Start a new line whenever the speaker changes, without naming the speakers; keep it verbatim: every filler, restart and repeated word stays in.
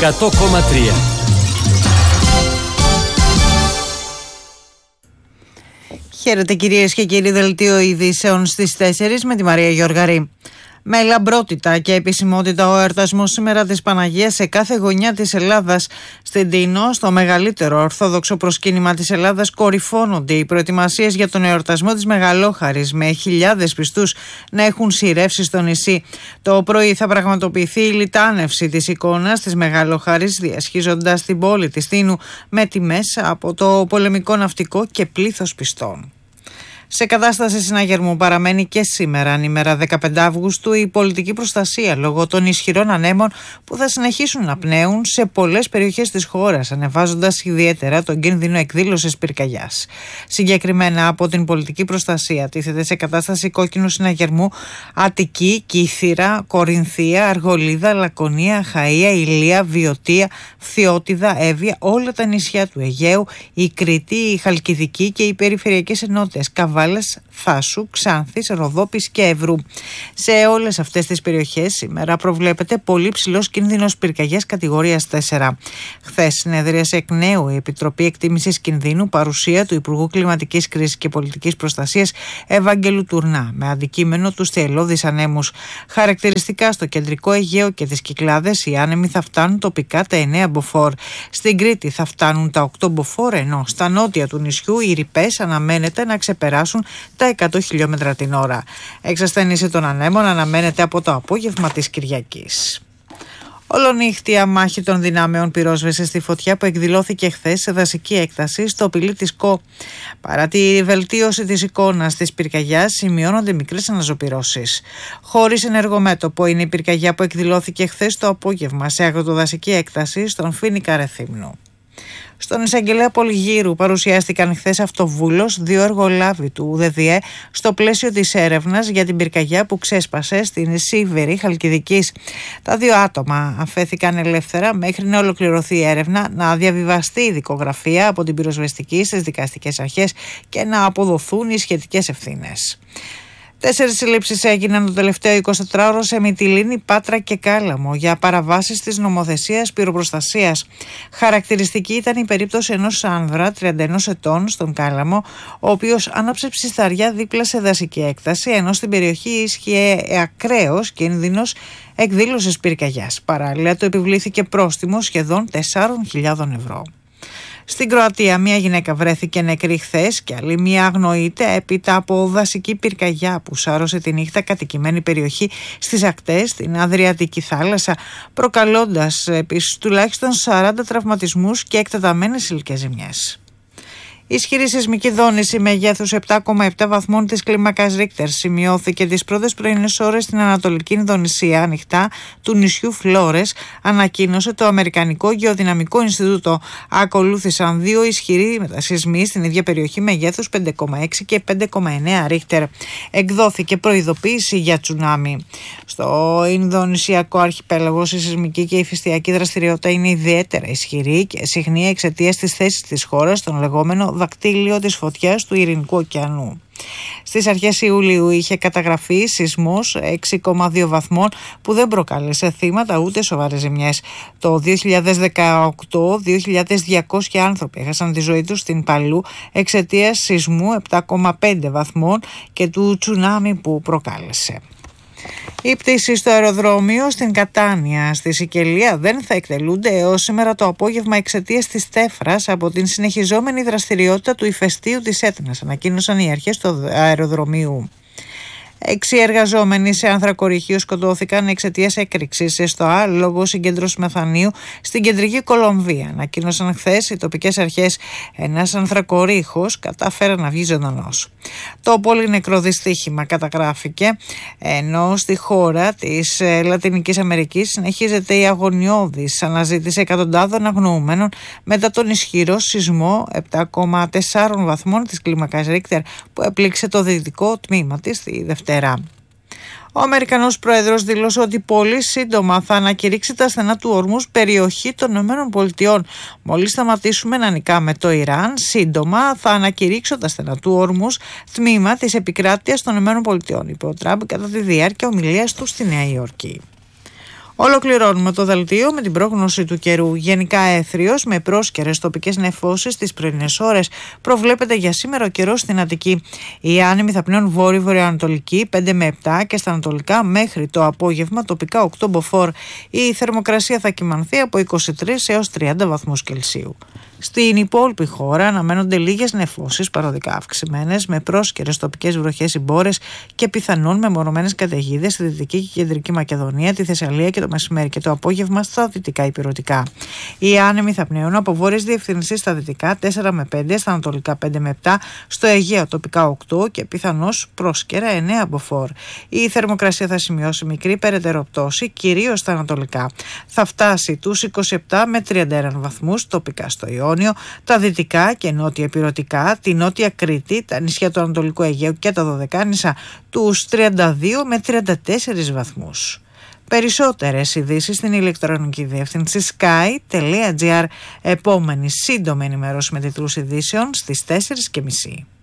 εκατό κόμμα τρία.
Χαίρετε κυρίες και κύριοι, δελτίο ειδήσεων στις τέσσερις με τη Μαρία Γιοργαρή. Με λαμπρότητα και επισημότητα ο εορτασμός σήμερα της Παναγίας σε κάθε γωνιά της Ελλάδας. Στην Τίνο, στο μεγαλύτερο ορθόδοξο προσκύνημα της Ελλάδας, κορυφώνονται οι προετοιμασίες για τον εορτασμό της Μεγαλόχαρης, με χιλιάδες πιστούς να έχουν σειρεύσει στο νησί. Το πρωί θα πραγματοποιηθεί η λιτάνευση της εικόνας της Μεγαλόχαρης, διασχίζοντας την πόλη της Τίνου με τιμές από το πολεμικό ναυτικό και πλήθος πιστών. Σε κατάσταση συναγερμού παραμένει και σήμερα, ημέρα δεκαπέντε Αυγούστου, η πολιτική προστασία λόγω των ισχυρών ανέμων που θα συνεχίσουν να πνέουν σε πολλές περιοχές της χώρας, ανεβάζοντας ιδιαίτερα τον κίνδυνο εκδήλωσης πυρκαγιάς. Συγκεκριμένα από την πολιτική προστασία τίθεται σε κατάσταση κόκκινου συναγερμού Αττική, Κύθυρα, Κορινθία, Αργολίδα, Λακωνία, Χαΐα, Ηλία, Βιωτία, Φθιώτιδα, Εύβοια, όλα τα νησιά του Αιγαίου, η Κρήτη, η Χαλκιδική και οι περιφερειακές ενότητες Καβάλας, Θάσου, Ξάνθης, Ροδόπης και Εύρου. Σε όλες αυτές τις περιοχές σήμερα προβλέπεται πολύ ψηλός κίνδυνος πυρκαγιάς κατηγορίας τέσσερα. Χθες συνεδρίασε εκ νέου η Επιτροπή Εκτίμησης Κινδύνου, παρουσία του Υπουργού Κλιματικής Κρίσης και Πολιτικής Προστασίας Ευαγγέλου Τουρνά, με αντικείμενο τους θυελλώδεις ανέμους. Χαρακτηριστικά στο κεντρικό Αιγαίο και τις Κυκλάδες οι άνεμοι θα φτάνουν τοπικά τα εννέα μποφόρ. Στην Κρήτη θα φτάνουν τα οκτώ μποφόρ, ενώ στα νότια του νησιού οι ρηπές αναμένεται να ξεπεράσουν τα εκατό χιλιόμετρα την ώρα. Εξασθένιση των ανέμων αναμένεται από το απόγευμα της Κυριακής. Ολονύχτια μάχη των δυνάμεων πυρόσβεσης στη φωτιά που εκδηλώθηκε χθες σε δασική έκταση στο Πηλί της Κο. Παρά τη βελτίωση της εικόνας της πυρκαγιάς, σημειώνονται μικρές αναζωπυρώσεις. Χωρίς ενεργομέτωπο είναι η πυρκαγιά που εκδηλώθηκε χθες το απόγευμα σε αγροτοδασική έκταση στον Φοίνικα Ρεθύμνου. Στον εισαγγελέα Πολυγύρου παρουσιάστηκαν χθες αυτοβούλος δύο εργολάβοι του ΔΔΕ στο πλαίσιο της έρευνας για την πυρκαγιά που ξέσπασε στην Σίβερη Χαλκιδικής. Τα δύο άτομα αφέθηκαν ελεύθερα μέχρι να ολοκληρωθεί η έρευνα, να διαβιβαστεί η δικογραφία από την πυροσβεστική στις δικαστικές αρχές και να αποδοθούν οι σχετικές ευθύνες. Τέσσερις συλλήψεις έγιναν το τελευταίο εικοσιτετράωρο σε Μυτιλήνη, Πάτρα και Κάλαμο για παραβάσεις της νομοθεσίας πυροπροστασίας. Χαρακτηριστική ήταν η περίπτωση ενός άνδρα τριάντα ένα ετών στον Κάλαμο, ο οποίος άναψε ψισταριά δίπλα σε δασική έκταση, ενώ στην περιοχή ίσχυε ακραίος κίνδυνος εκδήλωσης πυρκαγιάς. Παράλληλα, του επιβλήθηκε πρόστιμο σχεδόν τεσσάρων χιλιάδων ευρώ. Στην Κροατία, μία γυναίκα βρέθηκε νεκρή χθες και άλλη μία αγνοείται έπειτα από δασική πυρκαγιά που σάρωσε τη νύχτα κατοικημένη περιοχή στις ακτές στην Αδριατική θάλασσα, προκαλώντας επίσης τουλάχιστον σαράντα τραυματισμούς και εκτεταμένες υλικές ζημιές. Ισχυρή σεισμική δόνηση μεγέθους επτά κόμμα επτά βαθμών της κλίμακας Ρίχτερ σημειώθηκε τις πρώτες πρωινές ώρες στην Ανατολική Ινδονησία, ανοιχτά του νησιού Φλόρες, ανακοίνωσε το Αμερικανικό Γεωδυναμικό Ινστιτούτο. Ακολούθησαν δύο ισχυροί μετασεισμοί στην ίδια περιοχή μεγέθους πέντε κόμμα έξι και πέντε κόμμα εννέα Ρίχτερ. Εκδόθηκε προειδοποίηση για τσουνάμι. Στο Ινδονησιακό αρχιπέλαγο η σεισμική και η ηφαιστειακή δραστηριότητα είναι ιδιαίτερα ισχυρή και συχνή εξαιτίας της θέσης της χώρας στον λεγόμενο δακτύλιο της φωτιάς του Ειρηνικού ωκεανού. Στις αρχές Ιουλίου είχε καταγραφεί σεισμός έξι κόμμα δύο βαθμών που δεν προκάλεσε θύματα ούτε σοβαρές ζημιές. Το δύο χιλιάδες δεκαοκτώ δύο χιλιάδες διακόσιοι άνθρωποι έχασαν τη ζωή τους στην Παλού εξαιτίας σεισμού επτά κόμμα πέντε βαθμών και του τσουνάμι που προκάλεσε. Οι πτήσεις στο αεροδρόμιο στην Κατάνια στη Σικελία δεν θα εκτελούνται έως σήμερα το απόγευμα εξαιτίας της τέφρας από την συνεχιζόμενη δραστηριότητα του ηφαιστείου της Έτνας, ανακοίνωσαν οι αρχές του αεροδρομίου. Έξι εργαζόμενοι σε ανθρακοριχείο σκοτώθηκαν εξαιτίας έκρηξης στο άλογο συγκέντρωση μεθανίου στην κεντρική Κολομβία. Ανακοίνωσαν χθες οι τοπικές αρχές. Ένας ανθρακορίχος κατάφερε να βγει ζωντανός. Το πολύ νεκρό δυστύχημα καταγράφηκε, ενώ στη χώρα της Λατινικής Αμερικής συνεχίζεται η αγωνιώδης αναζήτηση εκατοντάδων αγνοούμενων μετά τον ισχυρό σεισμό επτά κόμμα τέσσερα βαθμών της κλίμακας Ρίχτερ που έπληξε το δυτικό τμήμα της τη Δευτέρα. Ο Αμερικανός Πρόεδρος δήλωσε ότι πολύ σύντομα θα ανακηρύξει τα στενά του Ορμούζ περιοχή των ΗΠΑ. Μόλις σταματήσουμε να νικάμε το Ιράν, σύντομα θα ανακηρύξω τα στενά του Ορμούζ τμήμα της επικράτειας των ΗΠΑ, είπε ο Τραμπ κατά τη διάρκεια ομιλίας του στη Νέα Υόρκη. Ολοκληρώνουμε το δελτίο με την πρόγνωση του καιρού. Γενικά έθριος με πρόσκαιρες τοπικές νεφώσεις τις πρωινές ώρες. Προβλέπεται για σήμερα ο καιρός στην Αττική. Οι άνεμοι θα πνέουν βόρειο-βορειοανατολική πέντε με επτά και στα ανατολικά μέχρι το απόγευμα τοπικά οκτώ μποφόρ. Η θερμοκρασία θα κυμανθεί από είκοσι τρεις έως τριάντα βαθμούς Κελσίου. Στην υπόλοιπη χώρα αναμένονται λίγες νεφώσεις παροδικά αυξημένες με πρόσκαιρες τοπικές βροχές ή μπόρες και πιθανόν μεμονωμένες καταιγίδες στη Δυτική και Κεντρική Μακεδονία, τη Θεσσαλία και το μεσημέρι και το απόγευμα στα δυτικά υπηρετικά. Οι άνεμοι θα πνέουν από βόρειες διευθυνσίες στα δυτικά τέσσερα με πέντε, στα ανατολικά πέντε με επτά, στο Αιγαίο τοπικά οκτώ και πιθανώς πρόσκαιρα εννέα μποφόρ. Η θερμοκρασία θα σημειώσει μικρή περαιτέρω πτώση, κυρίως στα ανατολικά. Θα φτάσει τους είκοσι επτά με τριάντα ένα βαθμούς τοπικά στο Ιόνιο, τα δυτικά και νότια ηπειρωτικά, τη νότια Κρήτη, τα νησιά του Ανατολικού Αιγαίου και τα Δωδεκάνησα τους τριάντα δύο με τριάντα τέσσερις βαθμούς. Περισσότερες ειδήσεις στην ηλεκτρονική διεύθυνση sky τελεία gr. Επόμενη σύντομη ενημέρωση με τίτλους ειδήσεων στις τέσσερις και μισή.